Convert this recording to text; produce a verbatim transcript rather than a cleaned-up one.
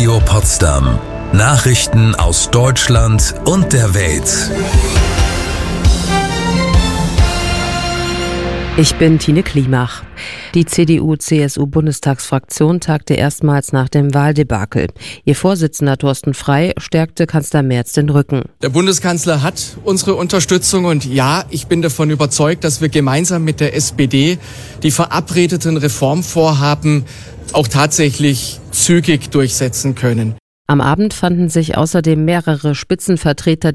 Radio Potsdam. Nachrichten aus Deutschland und der Welt. Ich bin Tine Klimach. Die C D U-C S U-Bundestagsfraktion tagte erstmals nach dem Wahldebakel. Ihr Vorsitzender Thorsten Frey stärkte Kanzler Merz den Rücken. Der Bundeskanzler hat unsere Unterstützung und ja, ich bin davon überzeugt, dass wir gemeinsam mit der S P D die verabredeten Reformvorhaben auch tatsächlich zügig durchsetzen können. Am Abend fanden sich außerdem mehrere Spitzenvertreter